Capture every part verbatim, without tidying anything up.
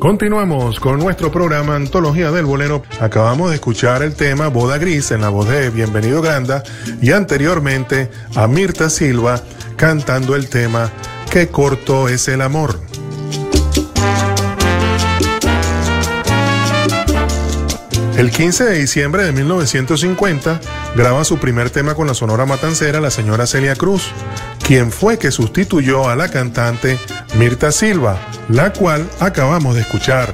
Continuamos con nuestro programa Antología del Bolero. Acabamos de escuchar el tema Boda Gris en la voz de Bienvenido Granda y anteriormente a Mirta Silva cantando el tema Qué corto es el amor. El quince de diciembre de mil novecientos cincuenta graba su primer tema con la Sonora Matancera la señora Celia Cruz, quien fue que sustituyó a la cantante Mirta Silva, la cual acabamos de escuchar.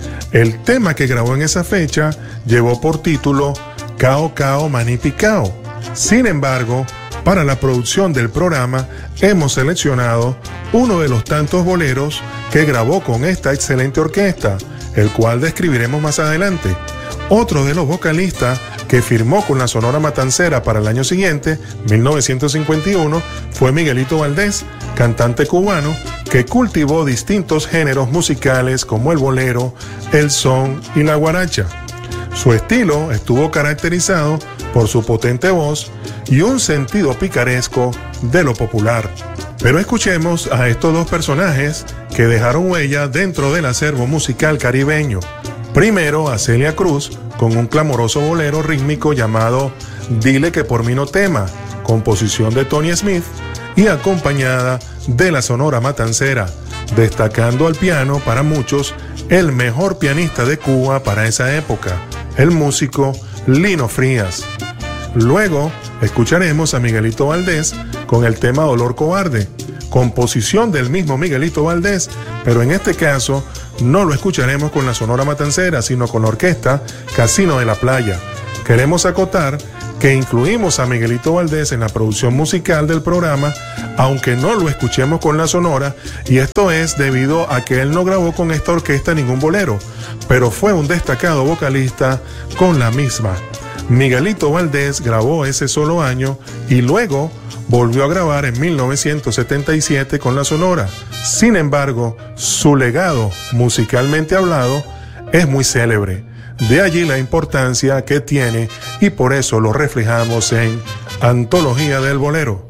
El tema que grabó en esa fecha llevó por título Cao Cao Maní Picao. Sin embargo, para la producción del programa hemos seleccionado uno de los tantos boleros que grabó con esta excelente orquesta, el cual describiremos más adelante. Otro de los vocalistas que firmó con la Sonora Matancera para el año siguiente, mil novecientos cincuenta y uno, fue Miguelito Valdés, cantante cubano que cultivó distintos géneros musicales como el bolero, el son y la guaracha. Su estilo estuvo caracterizado por su potente voz y un sentido picaresco de lo popular. Pero escuchemos a estos dos personajes que dejaron huella dentro del acervo musical caribeño. Primero a Celia Cruz con un clamoroso bolero rítmico llamado Dile que por mí no tema, composición de Tony Smith y acompañada de la Sonora Matancera, destacando al piano para muchos el mejor pianista de Cuba para esa época, el músico Lino Frías. Luego escucharemos a Miguelito Valdés con el tema Dolor Cobarde, composición del mismo Miguelito Valdés, pero en este caso no lo escucharemos con la Sonora Matancera, sino con la orquesta Casino de la Playa. Queremos acotar que incluimos a Miguelito Valdés en la producción musical del programa, aunque no lo escuchemos con la Sonora, y esto es debido a que él no grabó con esta orquesta ningún bolero, pero fue un destacado vocalista con la misma. Miguelito Valdés grabó ese solo año y luego volvió a grabar en mil novecientos setenta y siete con la Sonora. Sin embargo, su legado, musicalmente hablado, es muy célebre. De allí la importancia que tiene y por eso lo reflejamos en Antología del Bolero.